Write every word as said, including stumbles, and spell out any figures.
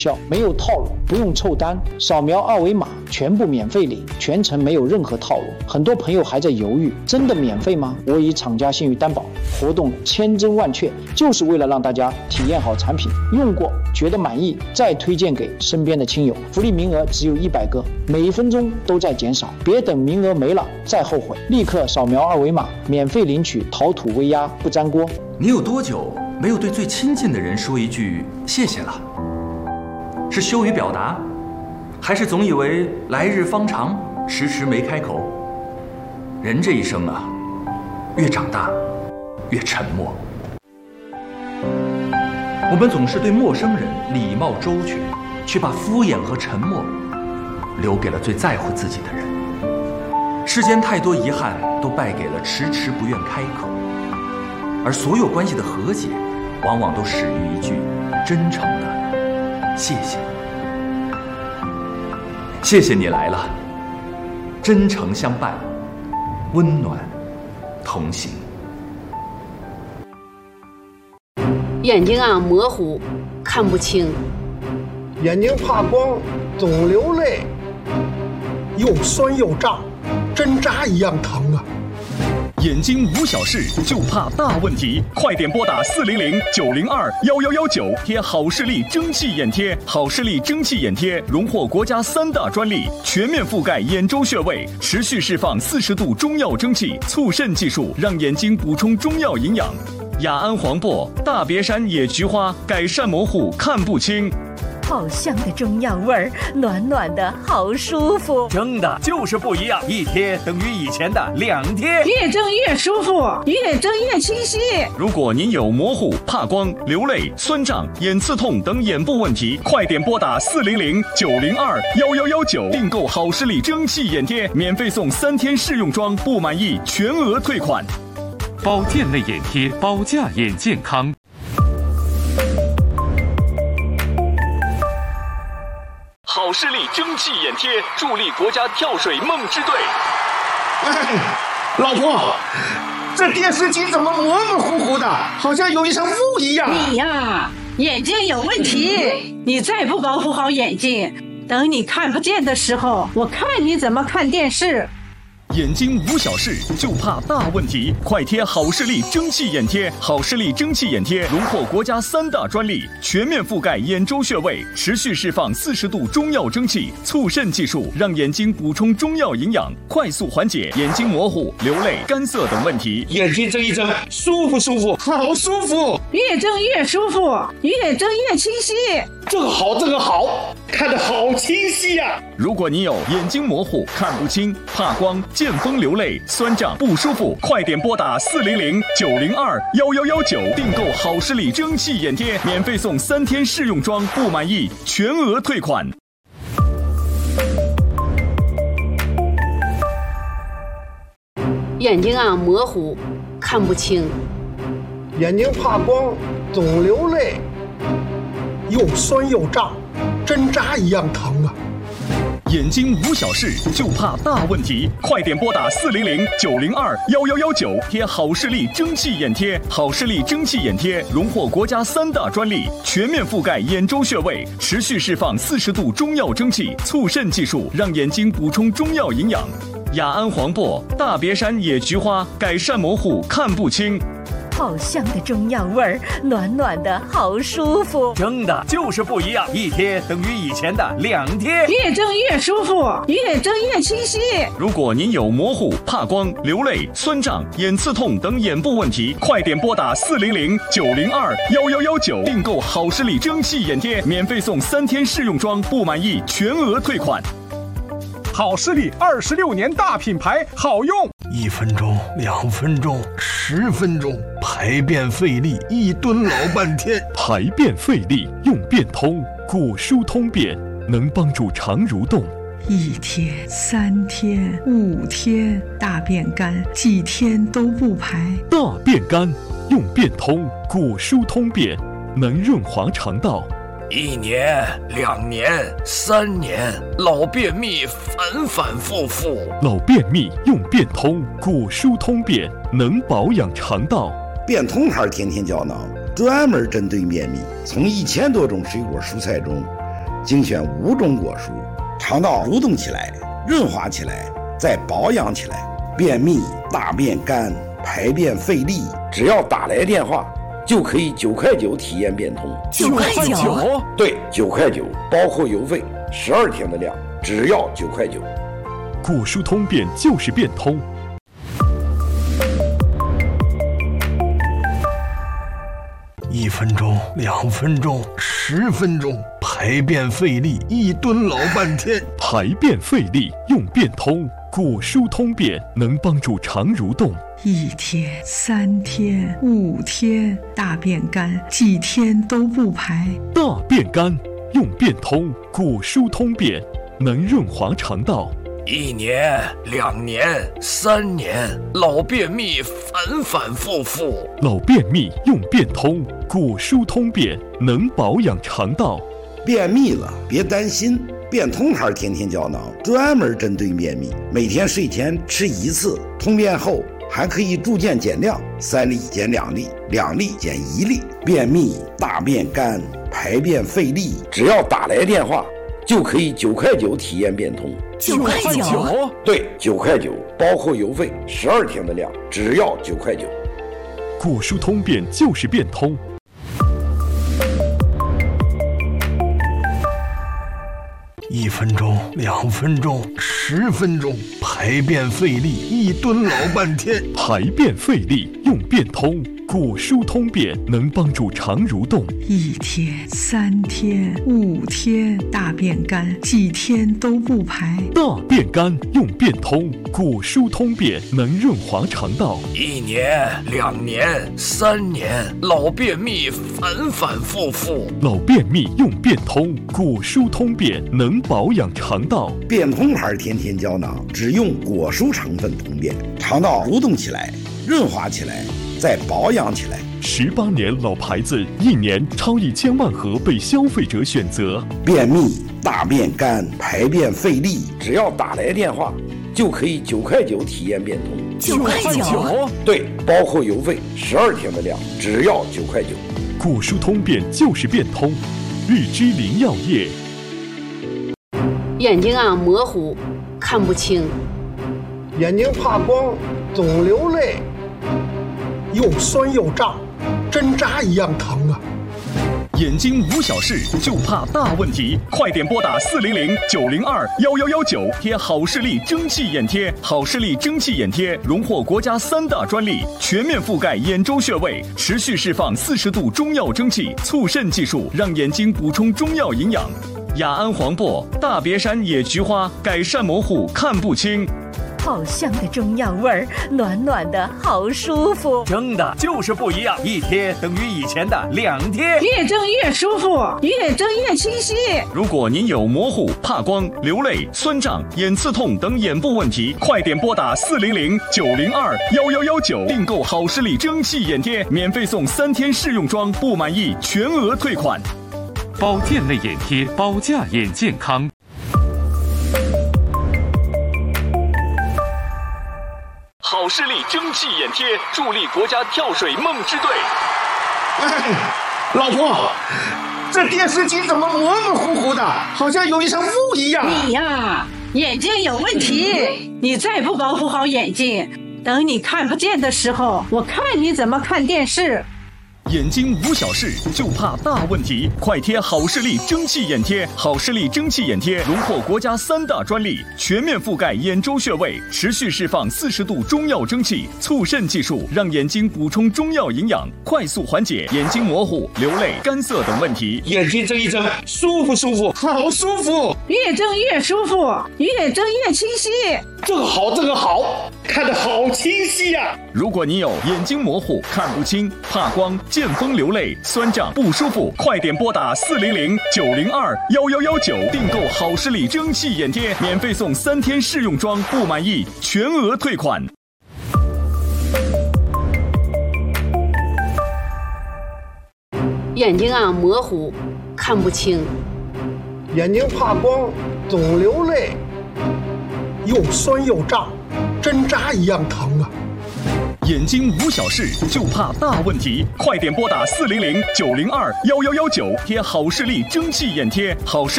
没有套路，不用凑单，扫描二维码全部免费领，全程没有任何套路。很多朋友还在犹豫，真的免费吗？我以厂家信誉担保，活动千真万确，就是为了让大家体验好产品，用过觉得满意，再推荐给身边的亲友。福利名额只有一百个，每一分钟都在减少，别等名额没了再后悔，立刻扫描二维码，免费领取陶土微压不粘锅。 你有多久没有对最亲近的人说一句谢谢了？是羞于表达，还是总以为来日方长，迟迟没开口？人这一生啊，越长大越沉默。我们总是对陌生人礼貌周全，却把敷衍和沉默留给了最在乎自己的人。世间太多遗憾都败给了迟迟不愿开口，而所有关系的和解，往往都始于一句真诚的谢谢。谢谢你来了，真诚相伴，温暖同行。 眼睛啊模糊，看不清， 眼睛怕光，总流泪，又酸又胀，针扎一样疼啊。 眼睛无小事，就怕大问题。快点拨打四零零九零二幺幺幺九，贴好视力蒸汽眼贴。好视力蒸汽眼贴荣获国家三大专利，全面覆盖眼周穴位，持续释放四十度中药蒸汽，促肾技术让眼睛补充中药营养。雅安黄柏、大别山野菊花，改善模糊看不清。 好香的中药味儿，暖暖的好舒服。 蒸的就是不一样，一贴等于以前的两贴， 越蒸越舒服，越蒸越清晰。 如果您有模糊、怕光、流泪、酸胀、眼刺痛等眼部问题，快点拨打四零零九零二幺幺幺九，订购好视力蒸汽眼贴，免费送三天试用装，不满意全额退款。 保健类眼贴，保驾眼健康。 好视力蒸汽眼贴，助力国家跳水梦之队。 哎，老婆，这电视机怎么模模糊糊的，好像有一层雾一样。 你呀，眼睛有问题，你再不保护好眼睛，等你看不见的时候，我看你怎么看电视。 眼睛无小事，就怕大问题。快贴好视力蒸汽眼贴。好视力蒸汽眼贴荣获国家三大专利，全面覆盖眼周穴位，持续释放四十度中药蒸汽，促肾技术让眼睛补充中药营养，快速缓解眼睛模糊、流泪、干涩等问题。 眼睛睁一睁，舒服舒服，好舒服， 越睁越舒服，越睁越清晰。 这个好，这个好，看得好清晰呀、啊！ 如果你有眼睛模糊、看不清、怕光、见风流泪、酸胀不舒服，快点拨打四零零九零二幺幺幺九，订购好视力蒸汽眼贴，免费送三天试用装，不满意全额退款。 眼睛啊模糊，看不清， 眼睛怕光，总流泪，又酸又胀，针扎一样疼啊。 眼睛无小事，就怕大问题。快点拨打四零零九零二幺幺幺九，贴好视力蒸汽眼贴。好视力蒸汽眼贴荣获国家三大专利，全面覆盖眼周穴位，持续释放四十度中药蒸汽，促肾技术让眼睛补充中药营养。雅安黄柏、大别山野菊花，改善模糊看不清。 好香的中药味儿，暖暖的好舒服。 蒸的就是不一样，一贴等于以前的两贴， 越蒸越舒服，越蒸越清晰。 如果您有模糊、怕光、流泪、酸胀、眼刺痛等眼部问题，快点拨打四零零九零二幺幺幺九，订购好视力蒸汽眼贴，免费送三天试用装，不满意全额退款。 好视力二十六年大品牌，好用。 一分钟、两分钟、十分钟，排便费力，一蹲老半天。 排便费力用便通，果蔬通便，能帮助肠蠕动。 一天、三天、五天，大便干，几天都不排。 大便干用便通，果蔬通便，能润滑肠道。 一年、两年、三年，老便秘反反复复。 老便秘用便通，果蔬通便，能保养肠道。 便通牌甜甜胶囊专门针对便秘，从一千多种水果蔬菜中精选五种果蔬，肠道蠕动起来，润滑起来，再保养起来。便秘、大便干、排便费力，只要打来电话，就可以九块九体验变通。 九块九？ 对，九块九，包括邮费，十二天的量，只要九块九。 果蔬通便就是变通。 一分钟，两分钟，十分钟，排便费力，一蹲老半天。 排便费力用变通，果蔬通便能帮助肠蠕动。 一天、三天、五天，大便干，几天都不排。 大便干用变通，果蔬通便能润滑肠道。 一年、两年、三年，老便秘反反复复。 老便秘用变通，果蔬通便能保养肠道。 便秘了别担心，变通牌天天胶囊专门针对便秘，每天睡前吃一次，通便后还可以逐渐减量，三粒减两粒，两粒减一粒。便秘、大便干、排便费力，只要打来电话，就可以九块九体验变通。 九块九？ 对，九块九，包括邮费，十二天的量，只要九块九。 果蔬通便就是变通。 一分钟，两分钟，十分钟，排便费力，一蹲老半天。 排便费力用变通，果蔬通便能帮助肠蠕动。 一天、三天、五天，大便干，几天都不排。 大便干用变通，果蔬通便能润滑肠道。 一年、两年、三年，老便秘反反复复。 老便秘用变通，果蔬通便能保养肠道。 变通牌天天胶囊只用果蔬成分通便，肠道蠕动起来，润滑起来，再保养起来。 十八年老牌子，一年超一千万盒被消费者选择。 便秘、大便干、排便费力，只要打来电话，就可以九块九体验变通。 九块九？ 对，包括邮费，十二天的量，只要九块九。 果蔬通便就是变通，日之林药业。 眼睛啊模糊，看不清。 眼睛怕光，总流泪，又酸又胀，针扎一样疼啊！ 眼睛无小事，就怕大问题，快点拨打四零零九零二幺幺幺九，贴好视力蒸汽眼贴。好视力蒸汽眼贴荣获国家三大专利，全面覆盖眼周穴位，持续释放四十度中药蒸汽，促肾技术让眼睛补充中药营养。雅安黄柏、大别山野菊花改善模糊看不清。 好香的中药味儿，暖暖的好舒服。 蒸的就是不一样，一贴等于以前的两贴， 越蒸越舒服，越蒸越清晰。 如果您有模糊、怕光、流泪、酸胀、眼刺痛等眼部问题，快点拨打四零零九零二幺幺幺九订购好视力蒸汽眼贴，免费送三天试用装，不满意全额退款。 保健类眼贴，保价眼健康。 好视力蒸汽眼贴助力国家跳水梦之队。 哎，老婆，这电视机怎么模模糊糊的，好像有一层雾一样？ 你呀，眼睛有问题，你再不保护好眼睛，等你看不见的时候，我看你怎么看电视。 眼睛无小事，就怕大问题，快贴好视力蒸汽眼贴。好视力蒸汽眼贴荣获国家三大专利，全面覆盖眼周穴位，持续释放四十度中药蒸汽，促肾技术让眼睛补充中药营养，快速缓解眼睛模糊、流泪、干涩等问题。 眼睛睁一睁，舒服舒服，好舒服， 越睁越舒服，越睁越清晰。 这个好，这个好，看得好清晰呀、啊！ 如果你有眼睛模糊、看不清、怕光、见风流泪、酸胀不舒服，快点拨打四零零九零二幺幺幺九订购好视力蒸汽眼贴，免费送三天试用装，不满意全额退款。 眼睛啊模糊，看不清。 眼睛怕光，总流泪，又酸又胀，针扎一样疼啊！ 眼睛无小事，就怕大问题，快点拨打四零零九零二幺幺幺九，贴好视力蒸汽眼贴。好视